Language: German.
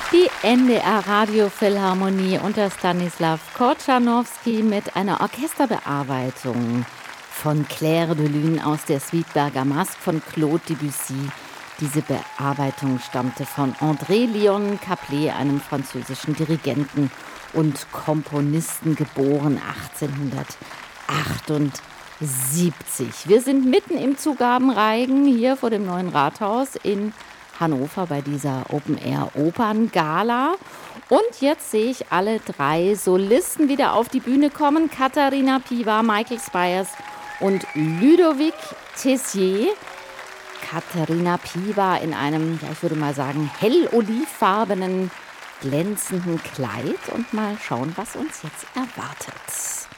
Die NDR Radiophilharmonie unter Stanislaw Korczanowski mit einer Orchesterbearbeitung von Claire de Lune aus der Suite Bergamasque von Claude Debussy. Diese Bearbeitung stammte von André Léon Caplet, einem französischen Dirigenten und Komponisten, geboren 1878. Wir sind mitten im Zugabenreigen hier vor dem Neuen Rathaus in Hannover bei dieser Open-Air-Opern-Gala. Und jetzt sehe ich alle drei Solisten wieder auf die Bühne kommen. Katharina Piwa, Michael Spyers und Ludovic Tessier. Katharina Piwa in einem, ja, ich würde mal sagen, hell-olivfarbenen, glänzenden Kleid. Und mal schauen, was uns jetzt erwartet.